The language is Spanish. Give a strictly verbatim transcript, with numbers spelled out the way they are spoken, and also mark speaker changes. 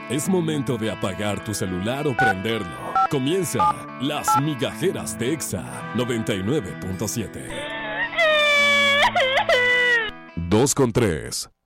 Speaker 1: Es momento de apagar tu celular o prenderlo. Comienza Las Migajeras de Exa noventa y nueve punto siete. Dos con tres.